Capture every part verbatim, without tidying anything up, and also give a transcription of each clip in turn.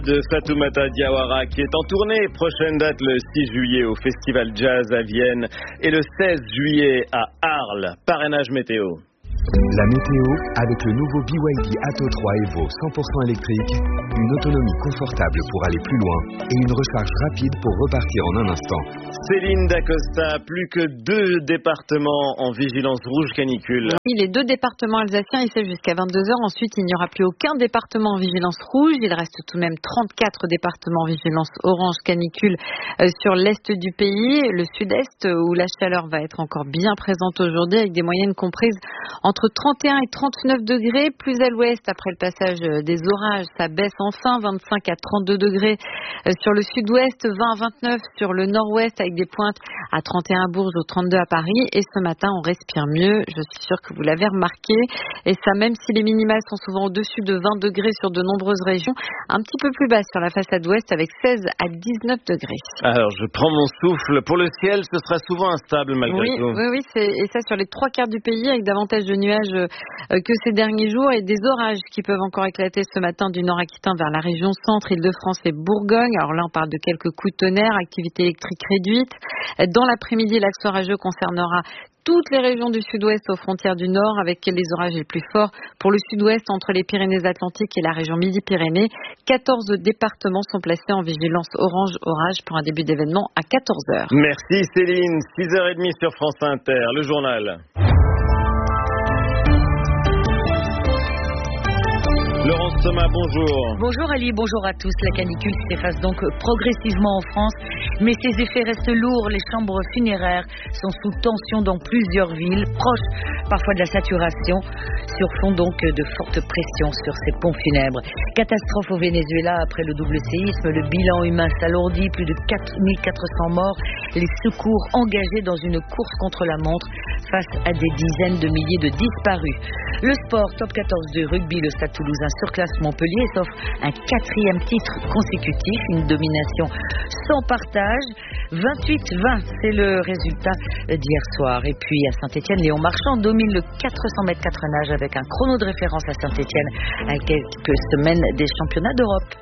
De Fatoumata Diawara qui est en tournée. Prochaine date le six juillet au Festival Jazz à Vienne et le seize juillet à Arles. Parrainage météo. La météo avec le nouveau B Y D Atto trois Evo cent pour cent électrique, une autonomie confortable pour aller plus loin et une recharge rapide pour repartir en un instant. Céline Dacosta, plus que deux départements en vigilance rouge canicule. Oui, les deux départements alsaciens, c'est jusqu'à vingt-deux heures. Ensuite, il n'y aura plus aucun département en vigilance rouge. Il reste tout de même trente-quatre départements en vigilance orange canicule euh, sur l'est du pays, le sud-est où la chaleur va être encore bien présente aujourd'hui avec des moyennes comprises entre trente et un et trente-neuf degrés. Plus à l'ouest, après le passage des orages, ça baisse enfin, vingt-cinq à trente-deux degrés euh, sur le sud-ouest, vingt à vingt-neuf sur le nord-ouest avec des pointes à trente et un à Bourges, au trente-deux à Paris. Et ce matin, on respire mieux. Je suis sûre que vous l'avez remarqué. Et ça, même si les minimales sont souvent au-dessus de vingt degrés sur de nombreuses régions, un petit peu plus bas sur la façade ouest avec seize à dix-neuf degrés. Alors, je prends mon souffle. Pour le ciel, ce sera souvent instable malgré oui, tout. Oui, oui, c'est, et ça sur les trois quarts du pays avec davantage de nuages euh, que ces derniers jours et des orages qui peuvent encore éclater ce matin du nord Aquitain vers la région centre, Île-de-France et Bourgogne. Alors là, on parle de quelques coups de tonnerre, activité électrique réduite. Dans l'après-midi, l'axe orageux concernera toutes les régions du sud-ouest aux frontières du nord avec les orages les plus forts. Pour le sud-ouest, entre les Pyrénées-Atlantiques et la région Midi-Pyrénées, quatorze départements sont placés en vigilance orange orage pour un début d'événement à quatorze heures. Merci Céline. six heures trente sur France Inter, le journal. Laurence Thomas, bonjour. Bonjour Ali, bonjour à tous. La canicule s'efface donc progressivement en France, mais ses effets restent lourds. Les chambres funéraires sont sous tension dans plusieurs villes, proches parfois de la saturation, sur fond donc de forte pression sur ces ponts funèbres. Catastrophe au Venezuela après le double séisme, le bilan humain s'alourdit, plus de quatre mille quatre cents morts, les secours engagés dans une course contre la montre face à des dizaines de milliers de disparus. Le sport, top quatorze de rugby, le Stade Toulousain surclasse Montpellier, sauf un quatrième titre consécutif, une domination sans partage. vingt-huit vingt, c'est le résultat d'hier soir. Et puis à Saint-Étienne, Léon Marchand domine le quatre cents mètres quatre nage avec un chrono de référence à Saint-Étienne à quelques semaines des championnats d'Europe.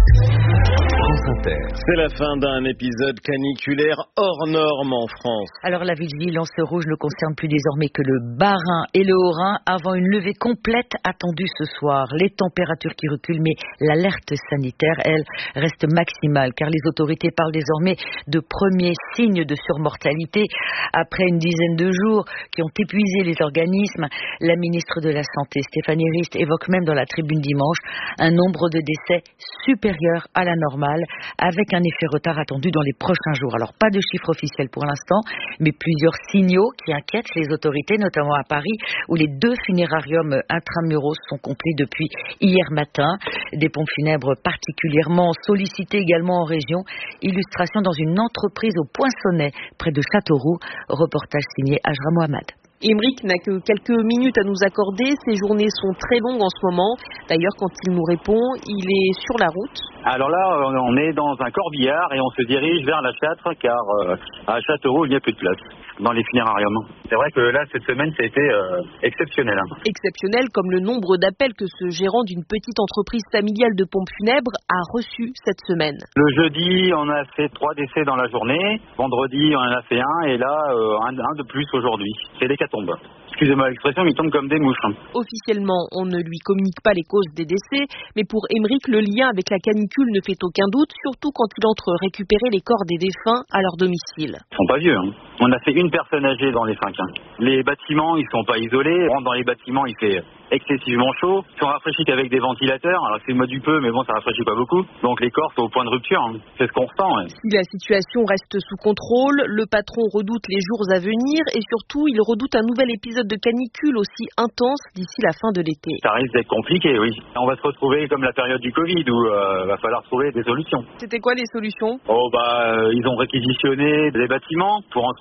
C'est la fin d'un épisode caniculaire hors norme en France. Alors la vigilance rouge ne concerne plus désormais que le Bas-Rhin et le Haut-Rhin avant une levée complète attendue ce soir. Les températures qui reculent, mais l'alerte sanitaire, elle, reste maximale car les autorités parlent désormais de premiers signes de surmortalité. Après une dizaine de jours qui ont épuisé les organismes, la ministre de la Santé, Stéphanie Rist, évoque même dans la Tribune dimanche un nombre de décès supérieur à la normale, avec un effet retard attendu dans les prochains jours. Alors pas de chiffres officiels pour l'instant, mais plusieurs signaux qui inquiètent les autorités, notamment à Paris, où les deux funérariums intramuros sont complets depuis hier matin. Des pompes funèbres particulièrement sollicités également en région. Illustration dans une entreprise au Poinçonnet, près de Châteauroux. Reportage signé Ajra Mohamed. Émeric n'a que quelques minutes à nous accorder. Ses journées sont très longues en ce moment. D'ailleurs, quand il nous répond, il est sur la route. Alors là, on est dans un corbillard et on se dirige vers la Châtre car euh, à Châteauroux, il n'y a plus de place dans les funérariums. C'est vrai que là, cette semaine, ça a été euh, exceptionnel. Hein. Exceptionnel comme le nombre d'appels que ce gérant d'une petite entreprise familiale de pompes funèbres a reçu cette semaine. Le jeudi, on a fait trois décès dans la journée. Vendredi, on en a fait un et là, euh, un, un de plus aujourd'hui. C'est l'hécatombe. Excusez-moi l'expression, mais il tombe comme des mouches. Officiellement, on ne lui communique pas les causes des décès, mais pour Émeric, le lien avec la canicule ne fait aucun doute, surtout quand il entre récupérer les corps des défunts à leur domicile. Ils sont pas vieux. Hein. On a fait une personne âgée dans les cinq. Hein. Les bâtiments, ils sont pas isolés. On rentre dans les bâtiments, il fait excessivement chaud. Ils sont rafraîchis qu'avec des ventilateurs. Alors c'est le mode du peu, mais bon, ça rafraîchit pas beaucoup. Donc les corps sont au point de rupture. Hein. C'est ce qu'on ressent. Ouais. Si la situation reste sous contrôle, le patron redoute les jours à venir et surtout, il redoute un nouvel épisode de canicule aussi intense d'ici la fin de l'été. Ça risque d'être compliqué, oui. On va se retrouver comme la période du Covid où il euh, va falloir trouver des solutions. C'était quoi les solutions ? Oh bah, euh, ils ont réquisitionné des bâtiments pour entreprendre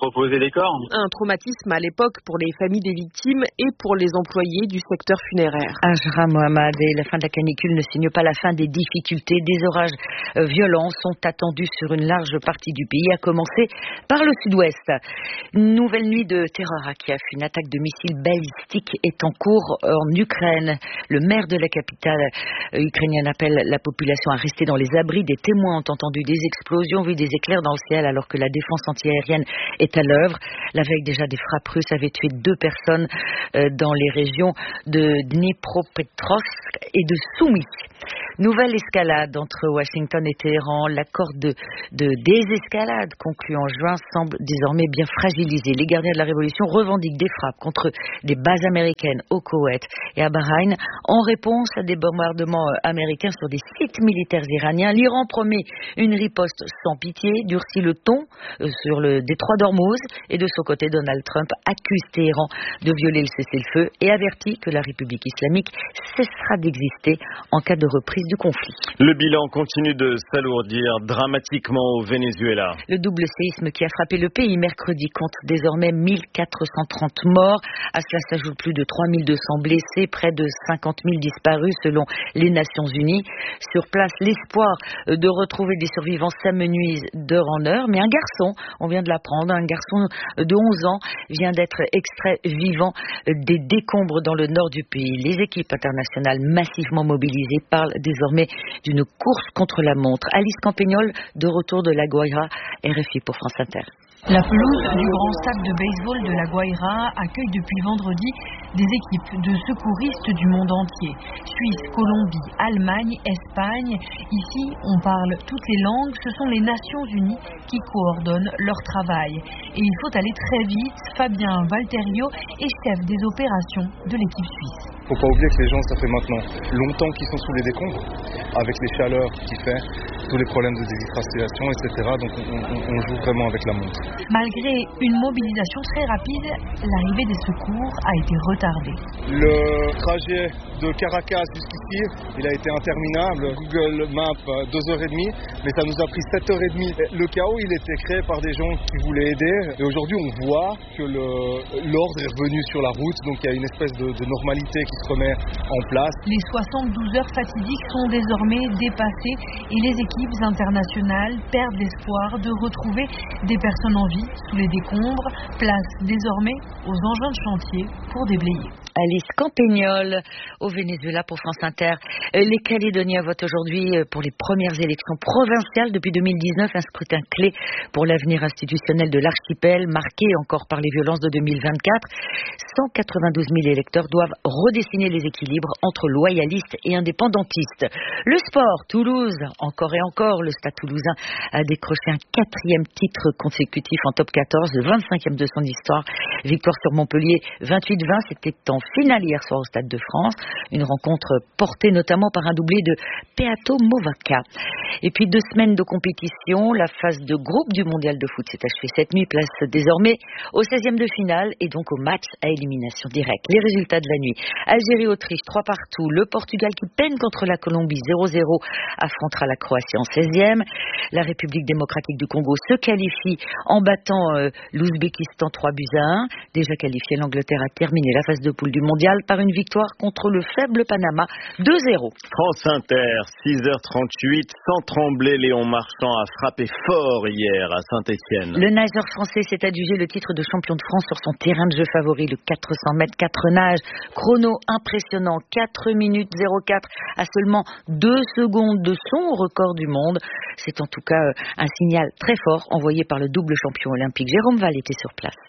reposer les corps. Un traumatisme à l'époque pour les familles des victimes et pour les employés du secteur funéraire. Ajra Mohamed, et la fin de la canicule ne signe pas la fin des difficultés. Des orages euh, violents sont attendus sur une large partie du pays, à commencer par le sud-ouest. Une nouvelle nuit de terreur à Kiev. Une attaque de missiles balistiques est en cours en Ukraine. Le maire de la capitale euh, ukrainienne appelle la population à rester dans les abris. Des témoins ont entendu des explosions, vu des éclairs dans le ciel alors que la défense antiaérienne est à l'œuvre. La veille déjà, des frappes russes avaient tué deux personnes euh, dans les régions de Dnipropetrovsk et de Soumy. Nouvelle escalade entre Washington et Téhéran. L'accord de, de désescalade conclu en juin semble désormais bien fragilisé. Les gardiens de la révolution revendiquent des frappes contre des bases américaines au Koweït et à Bahreïn en réponse à des bombardements américains sur des sites militaires iraniens. L'Iran promet une riposte sans pitié, durcit le ton sur le détroit d'Ormuz et de son côté, Donald Trump accuse Téhéran de violer le cessez-le-feu et avertit que la République islamique cessera d'exister en cas de reprise du conflit. Le bilan continue de s'alourdir dramatiquement au Venezuela. Le double séisme qui a frappé le pays mercredi compte désormais mille quatre cent trente morts. À cela s'ajoutent plus de trois mille deux cents blessés, près de cinquante mille disparus selon les Nations Unies. Sur place, l'espoir de retrouver des survivants s'amenuise d'heure en heure. Mais un garçon, on vient de l'apprendre, un garçon de onze ans vient d'être extrait vivant des décombres dans le nord du pays. Les équipes internationales massivement mobilisées parlent désormais d'une course contre la montre. Alice Campagnol, de retour de La Guaira, R F I pour France Inter. La pelouse du grand stade de baseball de La Guaira accueille depuis vendredi des équipes de secouristes du monde entier. Suisse, Colombie, Allemagne, Espagne. Ici, on parle toutes les langues. Ce sont les Nations Unies qui coordonnent leur travail. Et il faut aller très vite. Fabien Valterio est chef des opérations de l'équipe suisse. Il ne faut pas oublier que les gens, ça fait maintenant longtemps qu'ils sont sous les décombres, avec les chaleurs qu'il fait, tous les problèmes de déshydratation, et cetera. Donc on, on, on joue vraiment avec la montre. Malgré une mobilisation très rapide, l'arrivée des secours a été retardée. Le trajet de Caracas jusqu'ici, il a été interminable. Google Maps, deux heures et demie, mais ça nous a pris sept heures et demie. Le chaos, il était créé par des gens qui voulaient aider. Et aujourd'hui, on voit que le, l'ordre est revenu sur la route, donc il y a une espèce de, de normalité qui se remet en place. Les soixante-douze heures fatidiques sont désormais dépassées et les équipes internationales perdent l'espoir de retrouver des personnes en vie sous les décombres. Place désormais aux engins de chantier pour déblayer. Alice Campagnol au Venezuela pour France Inter. Les Calédoniens votent aujourd'hui pour les premières élections provinciales depuis deux mille dix-neuf, un scrutin clé pour l'avenir institutionnel de l'archipel, marqué encore par les violences de deux mille vingt-quatre. cent quatre-vingt-douze mille électeurs doivent redessiner les équilibres entre loyalistes et indépendantistes. Le sport, Toulouse, encore et encore, le Stade toulousain a décroché un quatrième titre consécutif en top quatorze, le vingt-cinquième de son histoire. Victoire sur Montpellier vingt-huit vingt, c'était en finale hier soir au Stade de France. Une rencontre portée notamment par un doublé de Peato Movaca. Et puis deux semaines de compétition, la phase de groupe du mondial de foot s'est achevée cette nuit, place désormais au seizième de finale et donc au match à élimination directe. Les résultats de la nuit: Algérie-Autriche trois partout, le Portugal qui peine contre la Colombie zéro zéro affrontera la Croatie en seizième, la République démocratique du Congo se qualifie en battant euh, l'Ouzbékistan trois buts à un. Déjà qualifié, l'Angleterre a terminé la phase de poule du mondial par une victoire contre le faible Panama deux zéro. France Inter, six heures trente-huit, sans trembler, Léon Marchand a frappé fort hier à Saint-Étienne. Le nageur français s'est adjugé le titre de champion de France sur son terrain de jeu favori, le quatre cents mètres quatre nages. Chrono impressionnant, quatre minutes zéro quatre à seulement deux secondes de son record du monde. C'est en tout cas un signal très fort envoyé par le double champion olympique. Jérôme Val était sur place.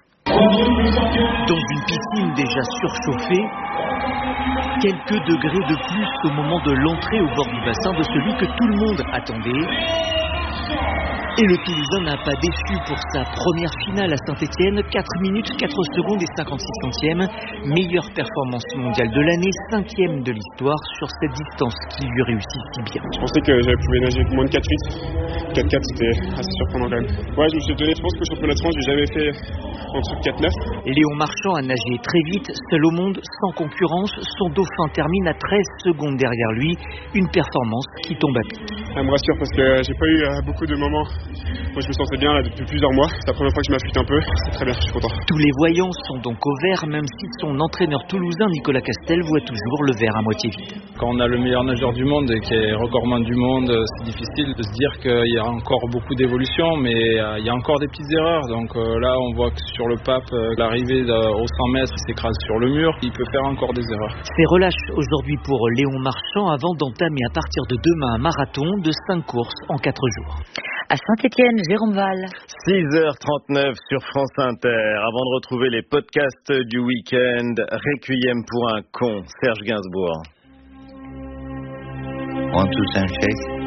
Dans une piscine déjà surchauffée, quelques degrés de plus au moment de l'entrée au bord du bassin de celui que tout le monde attendait. Et le Toulousain n'a pas déçu pour sa première finale à Saint-Étienne, quatre minutes, quatre secondes et cinquante-six centièmes. Meilleure performance mondiale de l'année, cinquième de l'histoire sur cette distance qui lui réussit si bien. Je pensais que j'avais pu nager moins de quatre huit. quatre quatre, c'était assez surprenant quand même. Ouais, je me suis donné, je pense que le championnat de France, j'ai jamais fait en dessous de quatre neuf. Léon Marchand a nagé très vite, seul au monde, sans concurrence. Son dauphin termine à treize secondes derrière lui. Une performance qui tombe à pic. Ça me rassure parce que j'ai pas eu beaucoup beaucoup de moments où je me sentais bien là depuis plusieurs mois. C'est la première fois que je m'affûte un peu, c'est très bien, je suis content. Tous les voyants sont donc au vert, même si son entraîneur toulousain Nicolas Castel voit toujours le verre à moitié vide. Quand on a le meilleur nageur du monde et qui est recordman du monde, c'est difficile de se dire qu'il y a encore beaucoup d'évolution, mais il y a encore des petites erreurs. Donc là, on voit que sur le pape, l'arrivée au cent mètres s'écrase sur le mur, il peut faire encore des erreurs. C'est relâche aujourd'hui pour Léon Marchand avant d'entamer à partir de demain un marathon de cinq courses en quatre jours. À Saint-Étienne, Jérôme Val. six heures trente-neuf sur France Inter. Avant de retrouver les podcasts du week-end, Requiem pour un con, Serge Gainsbourg. Want to sound shake?